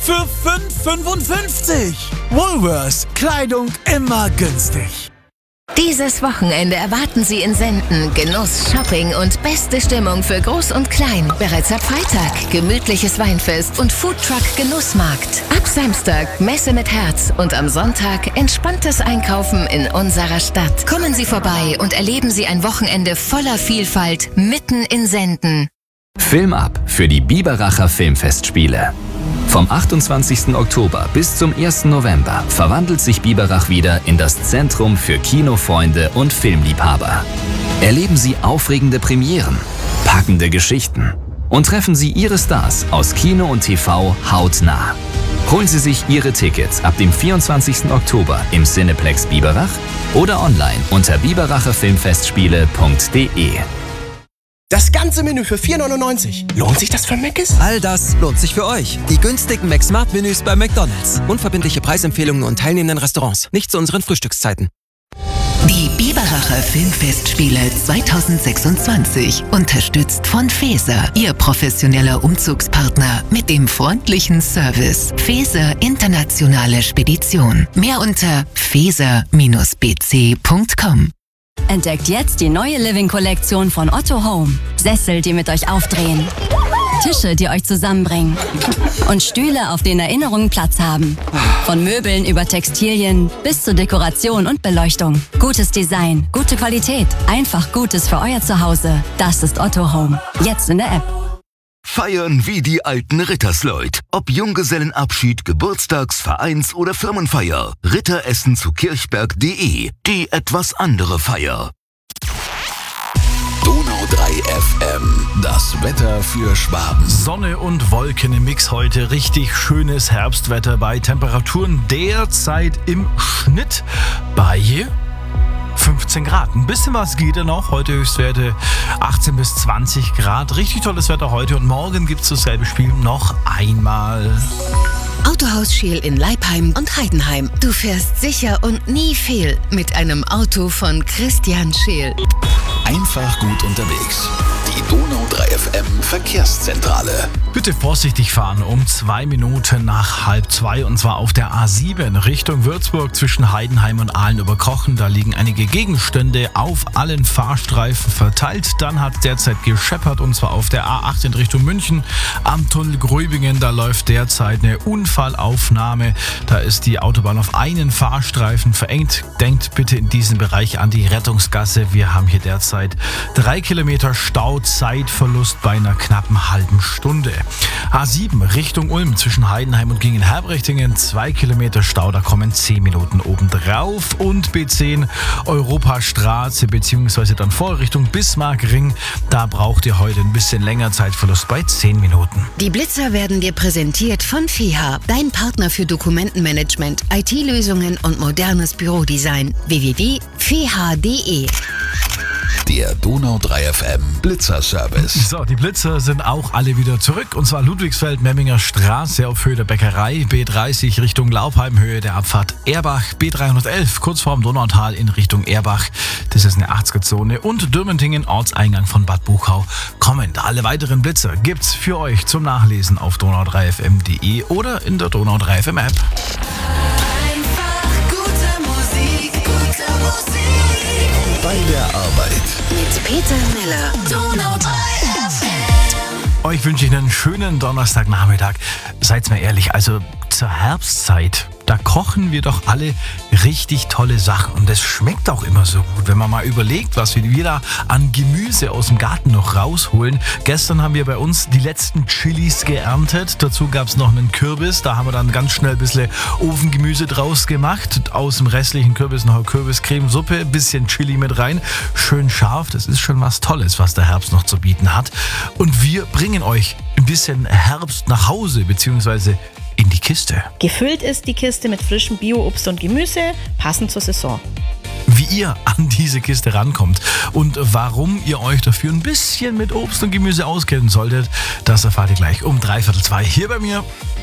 für 5,55. Woolworths, Kleidung immer günstig. Dieses Wochenende erwarten Sie in Senden Genuss, Shopping und beste Stimmung für Groß und Klein. Bereits ab Freitag gemütliches Weinfest und Foodtruck Genussmarkt. Ab Samstag Messe mit Herz und am Sonntag entspanntes Einkaufen in unserer Stadt. Kommen Sie vorbei und erleben Sie ein Wochenende voller Vielfalt mitten in Senden. Film ab für die Biberacher Filmfestspiele. Vom 28. Oktober bis zum 1. November verwandelt sich Biberach wieder in das Zentrum für Kinofreunde und Filmliebhaber. Erleben Sie aufregende Premieren, packende Geschichten und treffen Sie Ihre Stars aus Kino und TV hautnah. Holen Sie sich Ihre Tickets ab dem 24. Oktober im Cineplex Biberach oder online unter biberacherfilmfestspiele.de. Das ganze Menü für 4,99. Lohnt sich das für Mc's? All das lohnt sich für euch. Die günstigen McSmart-Menüs bei McDonald's. Unverbindliche Preisempfehlungen und teilnehmenden Restaurants. Nicht zu unseren Frühstückszeiten. Die Biberacher Filmfestspiele 2026. Unterstützt von Feser, Ihr professioneller Umzugspartner mit dem freundlichen Service. Feser Internationale Spedition. Mehr unter feser-bc.com. Entdeckt jetzt die neue Living-Kollektion von Otto Home. Sessel, die mit euch aufdrehen. Tische, die euch zusammenbringen. Und Stühle, auf denen Erinnerungen Platz haben. Von Möbeln über Textilien bis zu Dekoration und Beleuchtung. Gutes Design, gute Qualität. Einfach Gutes für euer Zuhause. Das ist Otto Home. Jetzt in der App. Feiern wie die alten Rittersleut. Ob Junggesellenabschied, Geburtstags-, Vereins- oder Firmenfeier. Ritteressen zu kirchberg.de. Die etwas andere Feier. Donau 3 FM. Das Wetter für Schwaben. Sonne und Wolken im Mix heute. Richtig schönes Herbstwetter bei Temperaturen derzeit im Schnitt bei 15 Grad. Ein bisschen was geht ja noch. Heute Höchstwerte 18 bis 20 Grad. Richtig tolles Wetter heute und morgen gibt es dasselbe Spiel noch einmal. Autohaus Scheel in Leipheim und Heidenheim. Du fährst sicher und nie fehl mit einem Auto von Christian Scheel. Einfach gut unterwegs. Die Donau 3 FM Verkehrszentrale. Bitte vorsichtig fahren um 2 Minuten nach 1:30 und zwar auf der A7 Richtung Würzburg zwischen Heidenheim und Ahlen-Oberkochen. Da liegen einige Gegenstände auf allen Fahrstreifen verteilt. Dann hat es derzeit gescheppert und zwar auf der A8 in Richtung München am Tunnel Gröbingen. Da läuft derzeit eine Unfallaufnahme. Da ist die Autobahn auf einen Fahrstreifen verengt. Denkt bitte in diesem Bereich an die Rettungsgasse. Wir haben hier derzeit 3 Kilometer Stau, Zeitverlust bei einer knappen halben Stunde. A7 Richtung Ulm zwischen Heidenheim und Gingen-Herbrechtingen 2 Kilometer Stau, da kommen 10 Minuten obendrauf. Und B10 Europastraße beziehungsweise dann Vorrichtung Bismarckring, da braucht ihr heute ein bisschen länger, Zeitverlust bei 10 Minuten. Die Blitzer werden dir präsentiert von FEHA, dein Partner für Dokumentenmanagement, IT-Lösungen und modernes Bürodesign. www.feha.de. Der Donau 3 FM Blitzerservice. So, die Blitzer sind auch alle wieder zurück. Und zwar Ludwigsfeld, Memminger Straße auf Höhe der Bäckerei, B30 Richtung Laubheim, Höhe der Abfahrt Erbach, B311 kurz vorm Donautal in Richtung Erbach. Das ist eine 80er-Zone. Und Dürmentingen, Ortseingang von Bad Buchau. Kommend. Alle weiteren Blitzer gibt's für euch zum Nachlesen auf donau3fm.de oder in der Donau 3 FM App. Bei der Arbeit. Mit Peter Miller. Donau 3 FM. Euch wünsche ich einen schönen Donnerstagnachmittag. Seid mir ehrlich, also zur Herbstzeit, da kochen wir doch alle richtig tolle Sachen. Und das schmeckt auch immer so gut, wenn man mal überlegt, was wir da an Gemüse aus dem Garten noch rausholen. Gestern haben wir bei uns die letzten Chilis geerntet. Dazu gab es noch einen Kürbis. Da haben wir dann ganz schnell ein bisschen Ofengemüse draus gemacht. Aus dem restlichen Kürbis noch eine Kürbiscremesuppe, ein bisschen Chili mit rein. Schön scharf. Das ist schon was Tolles, was der Herbst noch zu bieten hat. Und wir bringen euch ein bisschen Herbst nach Hause, beziehungsweise in die Kiste. Gefüllt ist die Kiste mit frischem Bio-Obst und Gemüse, passend zur Saison. Wie ihr an diese Kiste rankommt und warum ihr euch dafür ein bisschen mit Obst und Gemüse auskennen solltet, das erfahrt ihr gleich um 1:45 hier bei mir.